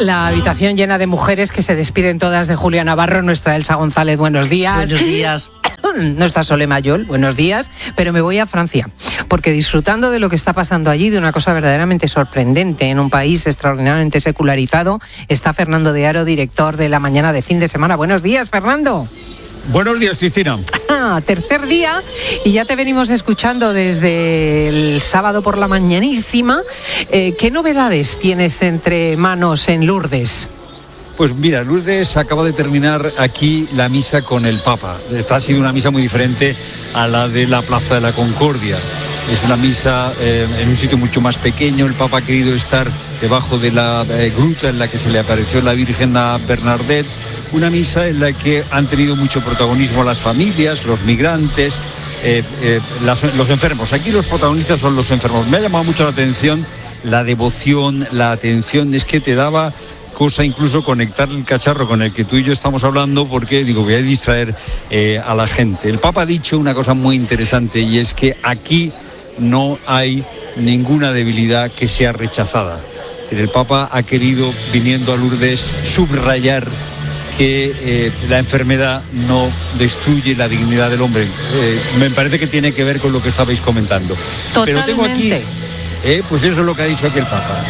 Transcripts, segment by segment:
la habitación llena de mujeres que se despiden todas de Julia Navarro, nuestra Elsa González, buenos días. Buenos días. No está Sole Mayol, buenos días, pero me voy a Francia, porque disfrutando de lo que está pasando allí, de una cosa verdaderamente sorprendente en un país extraordinariamente secularizado, está Fernando de Aro, director de La Mañana de Fin de Semana. Buenos días, Fernando. Buenos días, Cristina. Tercer día y ya te venimos escuchando desde el sábado por la mañanísima. ¿Qué novedades tienes entre manos en Lourdes? Pues mira, Lourdes acaba de terminar aquí la misa con el Papa. Esta ha sido una misa muy diferente a la de la Plaza de la Concordia. Es una misa en un sitio mucho más pequeño. El Papa ha querido estar debajo de la gruta en la que se le apareció la Virgen a Bernadette. Una misa en la que han tenido mucho protagonismo las familias, los migrantes, los enfermos. Aquí los protagonistas son los enfermos. Me ha llamado mucho la atención la devoción, la atención. Es que te daba cosa incluso conectar el cacharro con el que tú y yo estamos hablando, porque digo, voy a distraer a la gente. El Papa ha dicho una cosa muy interesante, y es que aquí no hay ninguna debilidad que sea rechazada. Es decir, el Papa ha querido, viniendo a Lourdes, subrayar que la enfermedad no destruye la dignidad del hombre. Me parece que tiene que ver con lo que estabais comentando. Totalmente. Pero tengo aquí, pues eso es lo que ha dicho aquí el Papa.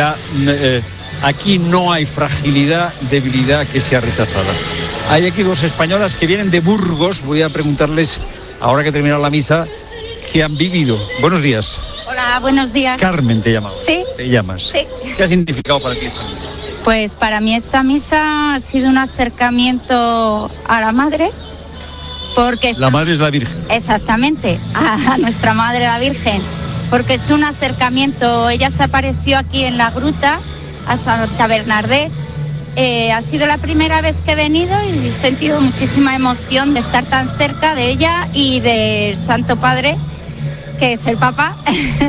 Aquí no hay fragilidad, debilidad que sea rechazada. Hay aquí dos españolas que vienen de Burgos. Voy a preguntarles, ahora que he terminado la misa, qué han vivido. Buenos días. Hola, buenos días. Carmen te llamas. Sí. ¿Te llamas? Sí. ¿Qué ha significado para ti esta misa? Pues para mí esta misa ha sido un acercamiento a la Madre, porque... La Madre es la Virgen. Exactamente, a nuestra Madre la Virgen, porque es un acercamiento. Ella se apareció aquí en la gruta, a Santa Bernadette. Ha sido la primera vez que he venido y he sentido muchísima emoción de estar tan cerca de ella y del Santo Padre, que es el Papa,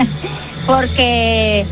porque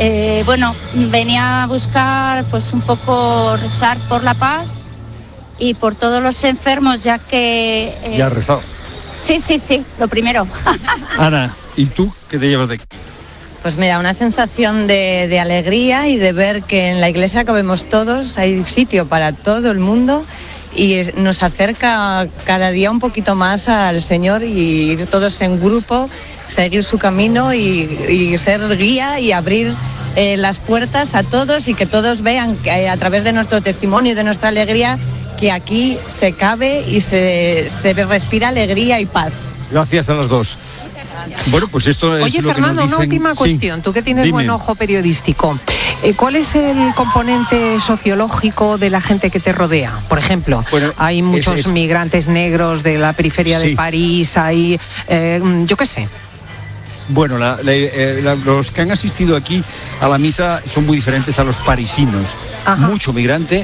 venía a buscar pues un poco rezar por la paz y por todos los enfermos, ya que... ¿Ya has rezado? Sí, lo primero. Ana, ¿y tú qué te llevas de aquí? Pues mira, una sensación de alegría y de ver que en la iglesia cabemos todos, hay sitio para todo el mundo y nos acerca cada día un poquito más al Señor, y ir todos en grupo, seguir su camino y ser guía y abrir las puertas a todos, y que todos vean que a través de nuestro testimonio y de nuestra alegría, que aquí se cabe y se respira alegría y paz. Gracias a las dos. Bueno, pues esto es. Oye, lo Fernando, que nos dicen. una última cuestión. Sí. Tú que tienes Dime. buen ojo periodístico, ¿cuál es el componente sociológico de la gente que te rodea? Por ejemplo, hay muchos migrantes negros de la periferia de París, hay, yo qué sé. Bueno, los que han asistido aquí a la misa son muy diferentes a los parisinos. Ajá. Mucho migrante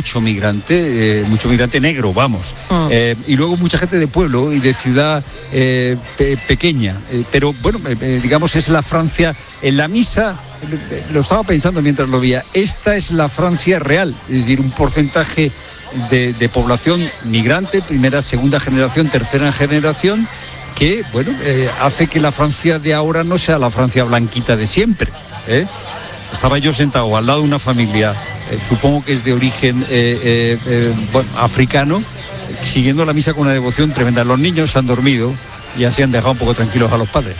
negro, vamos. Y luego mucha gente de pueblo y de ciudad pequeña. Pero bueno, digamos, es la Francia. En la misa, lo estaba pensando mientras lo veía, esta es la Francia real. Es decir, un porcentaje de población migrante, primera, segunda generación, tercera generación, que, hace que la Francia de ahora no sea la Francia blanquita de siempre. Estaba yo sentado al lado de una familia, supongo que es de origen africano, siguiendo la misa con una devoción tremenda. Los niños se han dormido y así han dejado un poco tranquilos a los padres.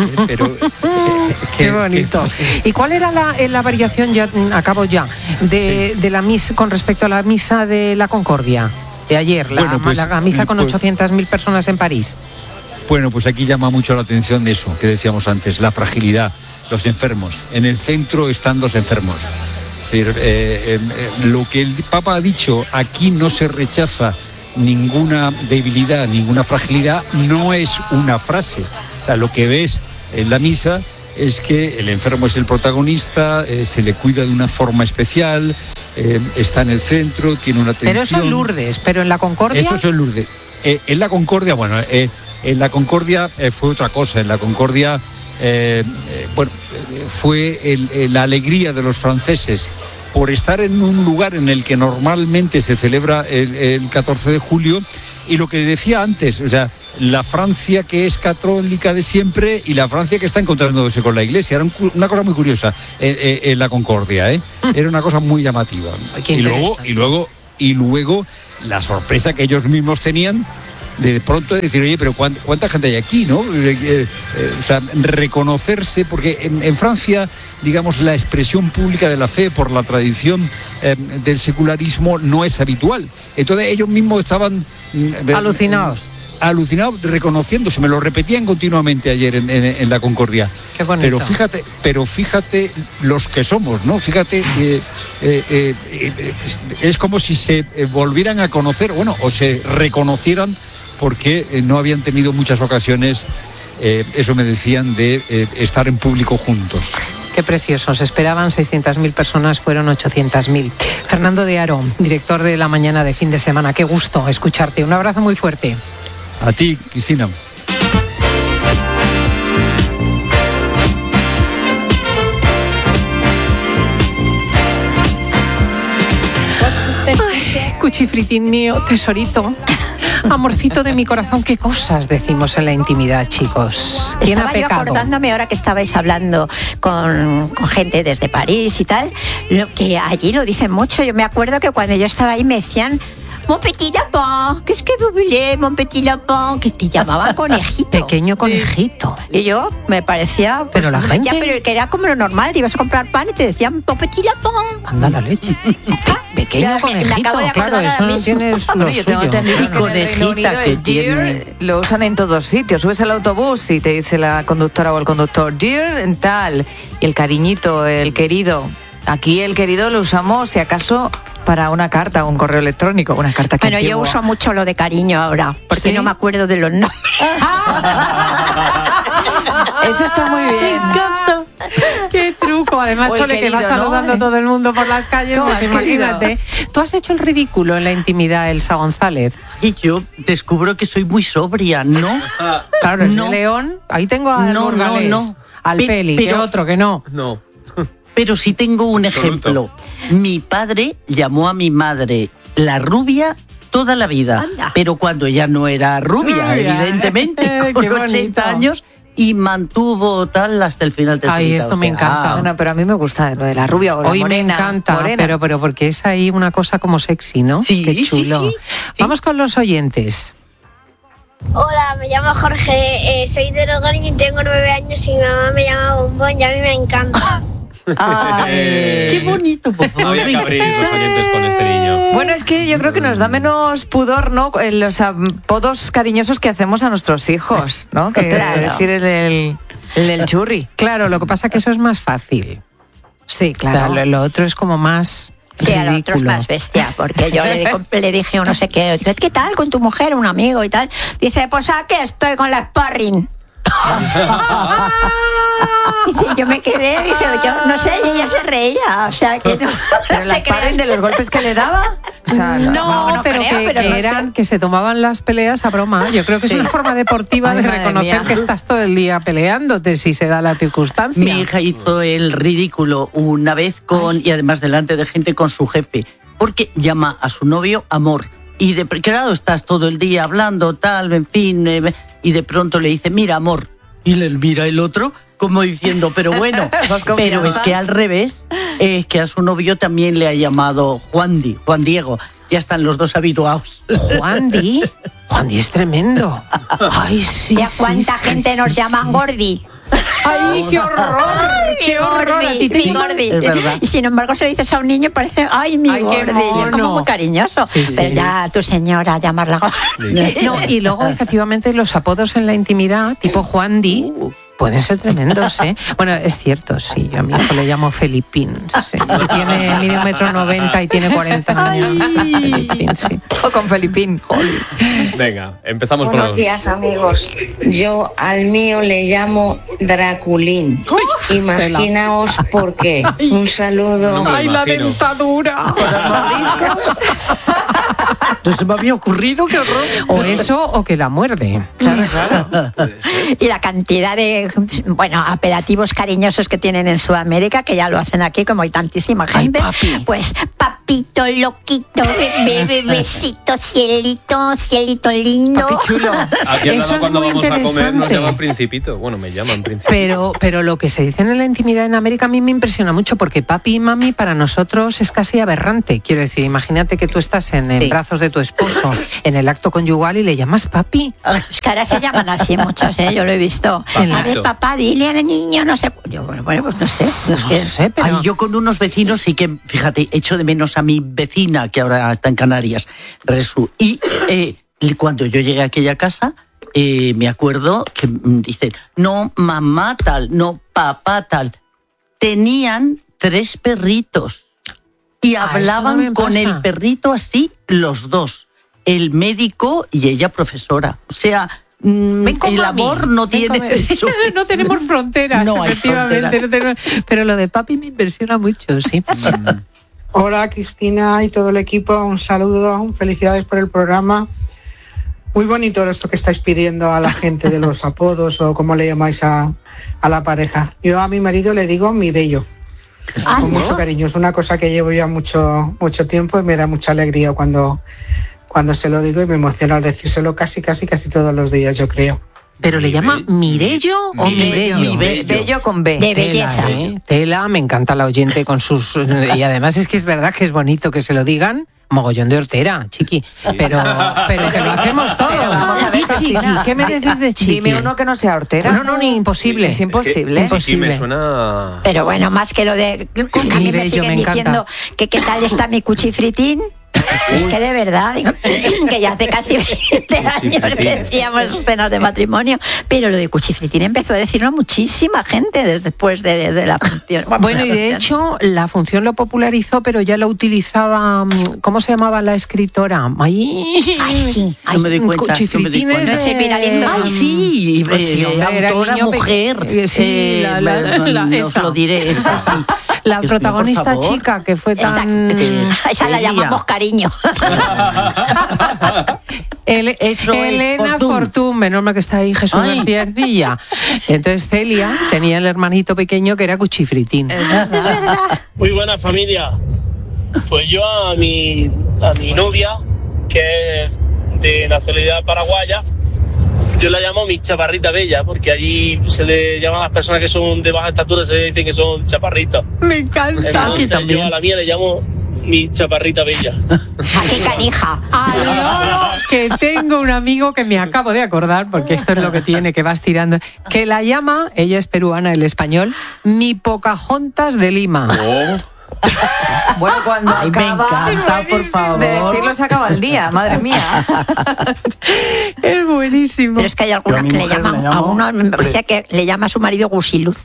Qué bonito. ¿Y cuál era la variación, ya acabo ya, de la misa con respecto a la misa de la Concordia de ayer, la misa con 800.000 personas en París? Bueno, pues aquí llama mucho la atención eso que decíamos antes, la fragilidad, los enfermos. En el centro están los enfermos. Es decir, lo que el Papa ha dicho, aquí no se rechaza ninguna debilidad, ninguna fragilidad, no es una frase. O sea, lo que ves en la misa es que el enfermo es el protagonista, se le cuida de una forma especial, está en el centro, tiene una atención. Pero eso en Lourdes, pero en la Concordia... Eso es en Lourdes. En la Concordia, en la Concordia fue otra cosa. En la Concordia, fue la alegría de los franceses por estar en un lugar en el que normalmente se celebra el 14 de julio y lo que decía antes, o sea, la Francia que es católica de siempre y la Francia que está encontrándose con la Iglesia. Era una cosa muy curiosa en la Concordia, ¿eh? Era una cosa muy llamativa. Y luego la sorpresa que ellos mismos tenían de pronto decir, oye, pero ¿cuánta gente hay aquí, no? O sea, reconocerse, porque en Francia, digamos, la expresión pública de la fe por la tradición del secularismo no es habitual. Entonces ellos mismos estaban alucinados, reconociéndose, me lo repetían continuamente ayer en la Concordia. Qué bonito. Pero fíjate los que somos, ¿no? Fíjate, es como si se volvieran a conocer, o se reconocieran, porque no habían tenido muchas ocasiones, eso me decían, de estar en público juntos. Qué preciosos. Esperaban 600.000 personas, fueron 800.000. Fernando de Haro, director de La Mañana de Fin de Semana. Qué gusto escucharte. Un abrazo muy fuerte. A ti, Cristina. Ay, cuchifritín mío, tesorito. Amorcito de mi corazón, qué cosas decimos en la intimidad, chicos. ¿Quién ha pecado? Estaba yo acordándome ahora que estabais hablando con gente desde París y tal, lo que allí lo dicen mucho. Yo me acuerdo que cuando yo estaba ahí me decían Mon petit lapin, qu'est-ce que vous voulez, mon petit lapin, que te llamaban conejito. Pequeño conejito. Y yo me parecía... Pues, pero la gente... pero que era como lo normal, te ibas a comprar pan y te decían mon petit lapin. Anda la leche. Pequeño conejito, claro, eso no tienes lo yo tengo entendido que en el Reino Unido el dear lo usan en todos sitios. Subes al autobús y te dice la conductora o el conductor, dear en tal, y el cariñito, el querido. Aquí el querido lo usamos, si acaso, para una carta, un correo electrónico, una carta que... Bueno, yo uso mucho lo de cariño ahora, porque no me acuerdo de los nombres. Eso está muy bien. Me encanta. Qué truco. Además, Sole, que va saludando a todo el mundo por las calles, pues imagínate. Tú has hecho el ridículo en la intimidad, Elsa González. Y yo descubro que soy muy sobria, ¿no? Claro, es de León. Ahí tengo a Burgalés, al Peli, que otro que no. No. Pero sí tengo un ejemplo. Mi padre llamó a mi madre la rubia toda la vida. Anda. Pero cuando ella no era rubia, evidentemente, con 80 años, y mantuvo tal hasta el final de su vida. Ay, esto me encanta. Bueno, pero a mí me gusta lo de la rubia o la hoy morena. Me encanta, morena. Pero porque es ahí una cosa como sexy, ¿no? Sí, qué chulo. Sí. Vamos con los oyentes. Hola, me llamo Jorge, soy de Logroño y tengo 9 años y mi mamá me llama Bombón y a mí me encanta. Ay, qué bonito, por favor. Había que abrir los oyentes con este niño. Bueno, es que yo creo que nos da menos pudor, ¿no? Los apodos cariñosos que hacemos a nuestros hijos, ¿no? Que decir el del churri. Claro, lo que pasa es que eso es más fácil. Sí, claro. Lo otro es como más... Sí, al otro es más bestia, porque yo le dije no sé qué, ¿qué tal con tu mujer, un amigo y tal? Dice, pues aquí estoy con la sparring. Dice, yo me quedé, dice, yo no sé, y ella se reía, o sea que no. Pero la sparring de los golpes que le daba, o sea, no, pero eran que se tomaban las peleas a broma. Yo creo que es una forma deportiva de reconocer que estás todo el día peleándote si se da la circunstancia. Mi hija hizo el ridículo una vez y además delante de gente con su jefe, porque llama a su novio amor. Y claro, estás todo el día hablando, tal, en fin, y de pronto le dice, mira, amor. Y le mira el otro como diciendo, pero bueno, pero es que al revés, es que a su novio también le ha llamado Juan Diego. Ya están los dos habituados. Juan Di es tremendo. Ay, sí. ¿Y a cuánta gente nos llaman Gordi? ¡Ay, qué horror! ¡Qué horror! Mi Gordi. Es verdad. Y sin embargo, se lo dices a un niño, parece, ¡ay, mi Gordi! Es como muy cariñoso. Sí, pero ya tu señora, llamarla Gordi. No, y luego, efectivamente, los apodos en la intimidad, tipo Juan Di, pueden ser tremendos, ¿eh? Bueno, es cierto, sí. Yo a mi hijo le llamo Felipín. Sí. Mide 1,90 m y tiene 40 años. Felipín, sí. O con Felipín. Venga, empezamos con los... Buenos días, amigos. Yo al mío le llamo Draculín. Imaginaos por qué. Un saludo. No ¡ay, la dentadura! ¿Los mordiscos? No se me había ocurrido, qué horror. O eso, o que la muerde. Claro. Y la cantidad de, apelativos cariñosos que tienen en Sudamérica, que ya lo hacen aquí, como hay tantísima gente. Ay, papi. Pues, papi. papito loquito, bebecito, cielito lindo. Papi chulo. Aquí al Eso lado es cuando muy vamos a comer nos interesante. llaman Principito. Bueno, me llaman Principito. Pero lo que se dice en la intimidad en América a mí me impresiona mucho porque papi y mami para nosotros es casi aberrante. Quiero decir, imagínate que tú estás en brazos de tu esposo en el acto conyugal y le llamas papi. Es que ahora se llaman así muchos, yo lo he visto. A ver, papá, dile al niño, no sé. Yo, bueno, pues no sé. No sé, pero... Ay, yo con unos vecinos sí que, fíjate, echo de menos a mi vecina, que ahora está en Canarias, Resu. Y cuando yo llegué a aquella casa, me acuerdo que dicen, no mamá tal, no papá tal. Tenían 3 perritos y hablaban me con pasa. el perrito así los dos, el médico y ella profesora. O sea, Ven con el mami. amor no Ven tiene... con- no tenemos fronteras, No hay efectivamente. No tenemos- Pero lo de papi me impresiona mucho, sí. Hola Cristina y todo el equipo, un saludo, felicidades por el programa. Muy bonito esto que estáis pidiendo a la gente de los apodos o como le llamáis a la pareja. Yo a mi marido le digo mi bello, con mucho cariño. Es una cosa que llevo ya mucho tiempo y me da mucha alegría cuando se lo digo y me emociona al decírselo casi todos los días, yo creo. ¿Pero le llama Mirello o mi bello? Bello con B. De belleza. Tela, me encanta la oyente con sus... Y además es que es verdad que es bonito que se lo digan. Mogollón de hortera, chiqui. Pero que lo hacemos todos. Vamos a ver, Y chiqui, Cristina, ¿qué me dices de chiqui? Dime uno que no sea hortera. No, ni imposible. Es imposible. Sí, me suena... Pero bueno, más que lo de... A mí Mi me bello, siguen me encanta. diciendo que qué tal está mi cuchifritín. Es que de verdad, digo, que ya hace casi 20 años que decíamos cenas de matrimonio, pero lo de cuchifritín empezó a decirlo muchísima gente después de la función. Bueno, y de hecho, la función lo popularizó, pero ya lo utilizaba... ¿Cómo se llamaba la escritora? Ay, sí. No me di cuenta. Cuchifritines No se viralizó. Ay, sí, Pues sí, hombre, era el autora niño mujer. sí, os esa. lo diré, esa sí. La Dios mío, protagonista por favor. chica que fue Esta- tan... esa la Celia. llamamos cariño. Eso es Elena Fortún. Fortún, menos mal que está ahí Jesús Ay. García Ercilla. Entonces Celia tenía el hermanito pequeño que era Cuchifritín. Muy buena familia. Pues yo a mi novia, que es de nacionalidad paraguaya, yo la llamo mi chaparrita bella, porque allí se le llaman a las personas que son de baja estatura, se le dicen que son chaparritos. Me encanta. Entonces también. yo a la mía le llamo mi chaparrita bella. Aquí canija. Adoro que tengo un amigo que me acabo de acordar, porque esto es lo que tiene, que vas tirando, que la llama, ella es peruana, el español, mi Pocahontas de Lima. Bueno, cuando Ay, me acaba encanta, por favor. de decirlo se acaba el día, madre mía. Es buenísimo. Pero es que hay algunas que le llaman a uno, me parece que le llama a su marido Gusiluz.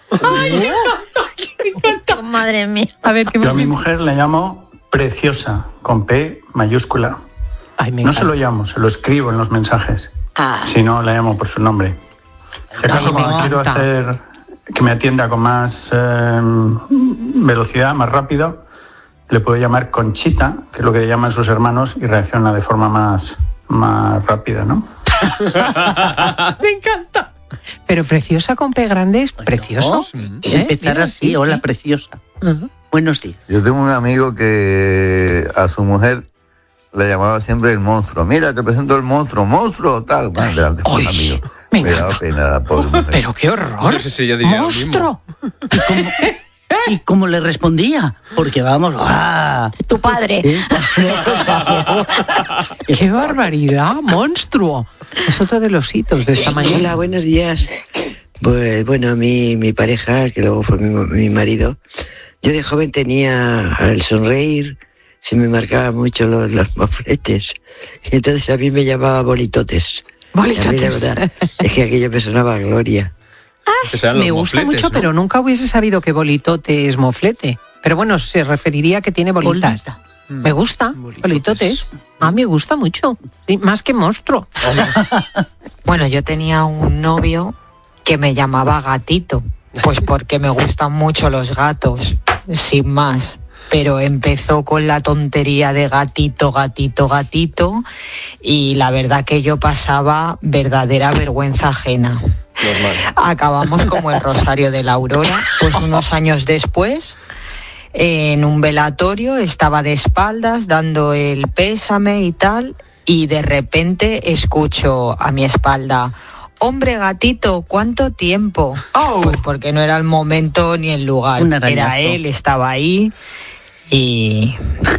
Madre mía. A ver, ¿qué Yo a hemos mi dicho? mujer le llamo Preciosa, con P mayúscula. Ay, me No se encanta. lo llamo, se lo escribo en los mensajes. Ah. Si no, la llamo por su nombre. Si acaso Ay, me cuando quiero encanta. hacer que me atienda con más velocidad, más rápido, le puedo llamar Conchita, que es lo que le llaman sus hermanos, y reacciona de forma más rápida, ¿no? Me encanta. Pero preciosa con P grande es precioso. Empezar Mira, así, hola, preciosa. Ajá. Buenos días. Yo tengo un amigo que a su mujer le llamaba siempre el monstruo. Mira, te presento el monstruo, monstruo, tal. Bueno, delante de un amigo. me Me daba pena la pobre mujer. Pero qué horror. Sí, yo diría lo mismo. ¡Monstruo! ¿Y cómo le respondía? Porque vamos, ¡ah! Tu padre. ¡Qué barbaridad! ¡Monstruo! Es otro de los hitos de esta mañana. Hola, buenos días. Pues bueno, mi pareja, que luego fue mi marido, yo de joven tenía al sonreír, se me marcaban mucho los mofletes. Y entonces a mí me llamaba bolitotes. Bolitotes. A mí la verdad es que aquello me sonaba a gloria. Que sean los Me gusta mofletes, mucho, ¿no? pero nunca hubiese sabido que bolitote es moflete. Pero bueno, se referiría a que tiene bolitas. Bolita. Me gusta, bolitotes. A mí me gusta mucho. Sí, más que monstruo. Bueno, yo tenía un novio que me llamaba Gatito, pues porque me gustan mucho los gatos, sin más. Pero empezó con la tontería de gatito, gatito, gatito, y la verdad que yo pasaba verdadera vergüenza ajena. Normal. Acabamos como el Rosario de la Aurora, pues unos años después en un velatorio, estaba de espaldas dando el pésame y tal, y de repente escucho a mi espalda: hombre gatito, ¿cuánto tiempo? Pues porque no era el momento ni el lugar. Era él, estaba ahí y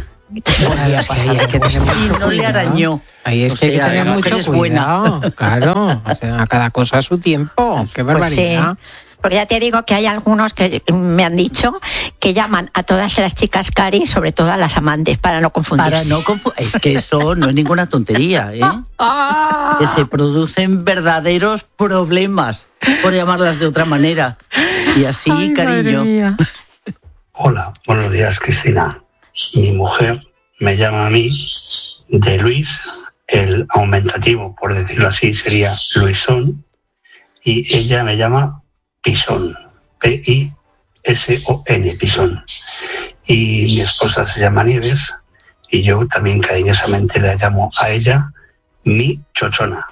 no le arañó. Ahí es que hay que tener mucho cuidado. Claro, o sea, a cada cosa a su tiempo. Qué barbaridad. Pues sí. Porque ya te digo que hay algunos que me han dicho que llaman a todas las chicas Cari, sobre todo a las amantes, para no confundirse. Es que eso no es ninguna tontería, ¿eh? Que se producen verdaderos problemas, por llamarlas de otra manera. Y así, ay, cariño. Hola, buenos días, Cristina. Mi mujer me llama a mí de Luis, el aumentativo, por decirlo así, sería Luisón, y ella me llama Pisón, P-I-S-O-N, Pisón. Y mi esposa se llama Nieves y yo también cariñosamente la llamo a ella mi chochona.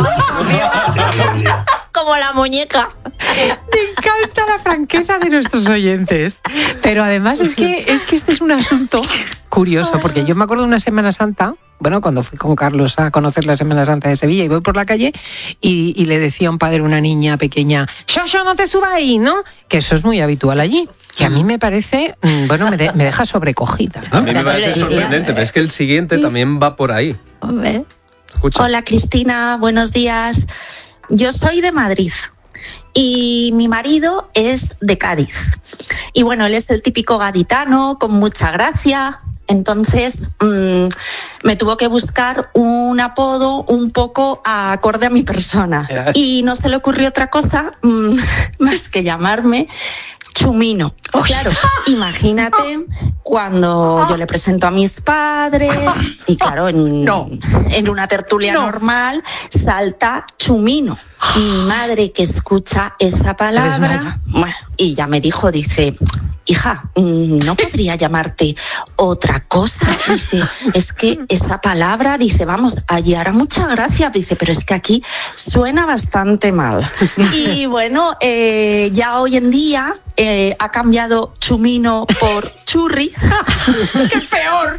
Como la muñeca. Me encanta la franqueza de nuestros oyentes. Pero además es que este es un asunto curioso, porque yo me acuerdo de una Semana Santa, bueno, cuando fui con Carlos a conocer la Semana Santa de Sevilla, y voy por la calle y le decía a un padre a una niña pequeña: Shosho, no te subas ahí, ¿no? Que eso es muy habitual allí. Que a mí me parece, bueno, me deja sobrecogida. A mí me parece sorprendente, pero es que el siguiente también va por ahí. Escucha. Hola, Cristina, buenos días. Yo soy de Madrid y mi marido es de Cádiz. Y bueno, él es el típico gaditano con mucha gracia. Entonces me tuvo que buscar un apodo un poco acorde a mi persona. Y no se le ocurrió otra cosa más que llamarme Chumino. Claro, imagínate cuando yo le presento a mis padres y claro, en una tertulia normal salta Chumino. Mi madre, que escucha esa palabra, bueno, y ya me dijo, dice: hija, ¿no podría llamarte otra cosa? Dice, es que esa palabra, dice, vamos, allí hará mucha gracia, dice, pero es que aquí suena bastante mal. Y bueno, ya hoy en día ha cambiado Chumino por Churri. ¡Qué peor!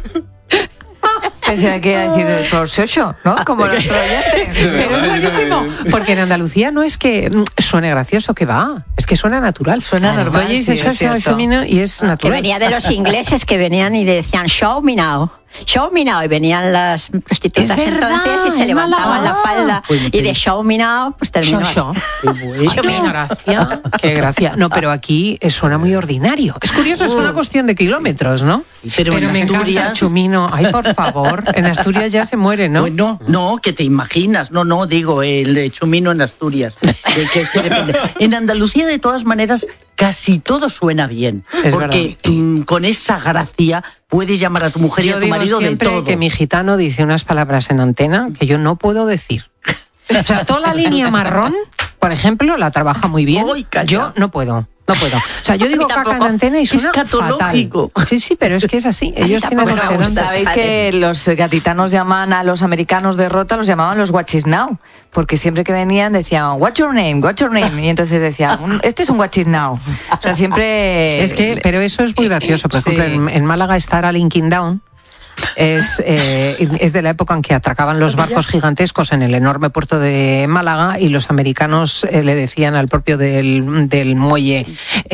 Pensé que iba a decir por Xoxo, ¿no? Como nuestro oyente. Pero es buenísimo, porque en Andalucía no es que suene gracioso, que va, es que suena natural. Suena normal, Oye, dice Xoxo, Xumino, y es natural. Que venía de los ingleses que venían y decían show me now. Show me now, y venían las prostitutas entonces y se levantaban la falda y de show me now pues terminó qué gracia, qué gracia. No, pero aquí suena muy ordinario. Es curioso, es una cuestión de kilómetros, ¿no? Pero en me Asturias, encanta Chumino. Ay, por favor, en Asturias ya se muere, ¿no? Bueno, no, que te imaginas. No, digo, el de Chumino en Asturias. Que es que depende. En Andalucía, de todas maneras, casi todo suena bien. Porque con esa gracia puedes llamar a tu mujer y a tu marido de todo. Yo digo siempre que mi gitano dice unas palabras en antena que yo no puedo decir. O sea, toda la línea marrón, por ejemplo, la trabaja muy bien. Yo no puedo. O sea, yo digo caca en antena y suena fatal. Sí, pero es que es así. Ellos tienen los. Sabéis que los gaditanos llaman a los americanos de Rota, los llamaban los Watches Now, porque siempre que venían decían what's your name, y entonces decían este es un Watches Now. O sea, siempre. Es que, pero eso es muy gracioso. Por ejemplo, en Málaga está la Linking Down. Es de la época en que atracaban los barcos gigantescos en el enorme puerto de Málaga y los americanos le decían al propio del muelle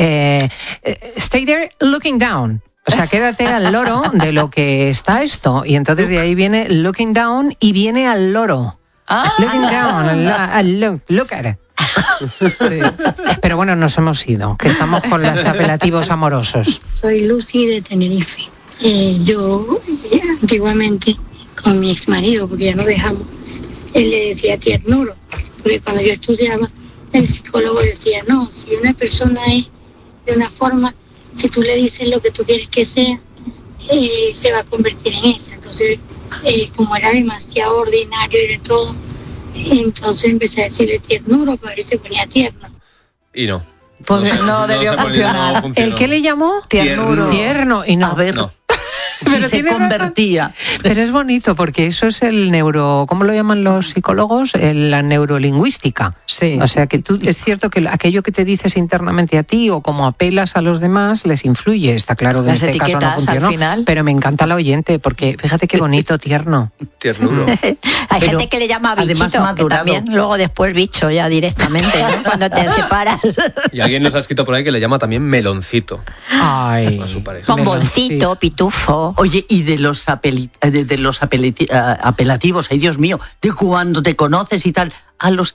stay there looking down. O sea, quédate al loro de lo que está esto. Y entonces de ahí viene looking down y viene al loro. Looking down, look at it. Sí. Pero bueno, nos hemos ido, que estamos con los apelativos amorosos. Soy Lucy de Tenerife. Yo antiguamente con mi ex marido, porque ya nos dejamos, él le decía tiernuro, porque cuando yo estudiaba el psicólogo decía, no, si una persona es de una forma, si tú le dices lo que tú quieres que sea, se va a convertir en esa. Entonces, como era demasiado ordinario y de todo, entonces empecé a decirle tiernuro para ver si se ponía tierno. Y no. Pues no debió funcionar. ¿El qué le llamó? Tierno. Tierno. Y no. A ver. No. si se convertía. Razón. Pero es bonito porque eso es el ¿cómo lo llaman los psicólogos? La neurolingüística. Sí. O sea, que tú, es cierto que aquello que te dices internamente a ti o como apelas a los demás les influye. Está claro que las en este caso no funcionó, al final. pero me encanta la oyente porque fíjate qué bonito, tierno. Tiernudo. Hay gente que le llama bichito, que también luego después bicho ya directamente, ¿no? Cuando te separas. Y alguien nos ha escrito por ahí que le llama también meloncito. Ay. A su pareja. Bomboncito, pitufo. Oye, y de los apelativos, ay Dios mío, de cuando te conoces y tal, a los